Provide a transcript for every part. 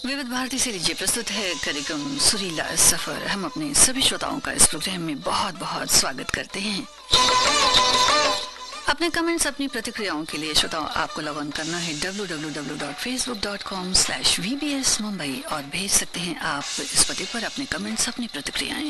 विविध भारती से लीजिए प्रस्तुत है कार्यक्रम सुरीला सफर। हम अपने सभी श्रोताओं का इस प्रोग्राम में बहुत बहुत स्वागत करते हैं। अपने कमेंट्स, अपनी प्रतिक्रियाओं के लिए श्रोताओं आपको लॉग ऑन करना है www.facebook.com/vbs मुंबई और भेज सकते हैं आप इस पते पर अपने कमेंट्स, अपनी प्रतिक्रियाएं।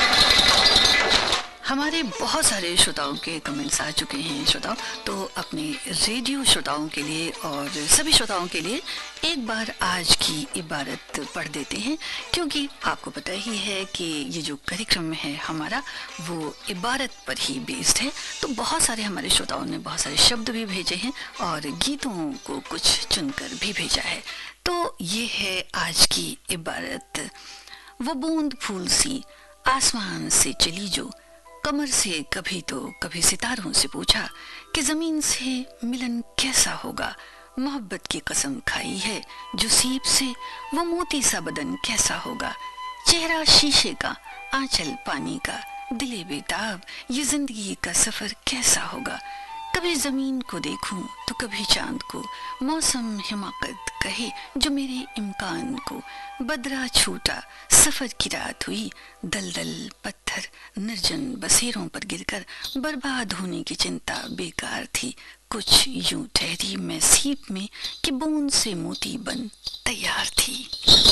हमारे बहुत सारे श्रोताओं के कमेंट्स आ चुके हैं श्रोताओं, तो अपने रेडियो श्रोताओं के लिए और सभी श्रोताओं के लिए एक बार आज की इबारत पढ़ देते हैं, क्योंकि आपको पता ही है कि ये जो कार्यक्रम है हमारा वो इबारत पर ही बेस्ड है। तो बहुत सारे हमारे श्रोताओं ने बहुत सारे शब्द भी भेजे हैं और गीतों को कुछ चुनकर भी भेजा है। तो ये है आज की इबारत। वो बूंद फूल सी आसमान से चली जो, कमर से कभी तो कभी सितारों से पूछा कि जमीन से मिलन कैसा होगा। मोहब्बत की कसम खाई है जो सीप से, वो मोती सा बदन कैसा होगा। चेहरा शीशे का, आंचल पानी का, दिले बेताब, ये जिंदगी का सफर कैसा होगा। कभी जमीन को देखूं तो कभी चांद को, मौसम हिमाकत कहे जो मेरे इम्कान को। बदरा छूटा सफर की रात हुई, दलदल पत्थर निर्जन बसेरों पर गिरकर बर्बाद होने की चिंता बेकार थी। कुछ यूं ठहरी मैं सीप में कि बूंद से मोती बन तैयार थी।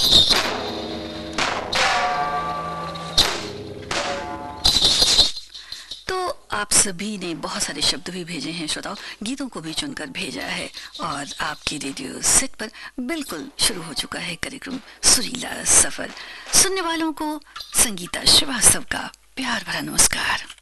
आप सभी ने बहुत सारे शब्द भी भेजे हैं श्रोताओं, गीतों को भी चुनकर भेजा है और आपकी रेडियो सेट पर बिल्कुल शुरू हो चुका है कार्यक्रम सुरीला सफर। सुनने वालों को संगीता श्रीवास्तव का प्यार भरा नमस्कार।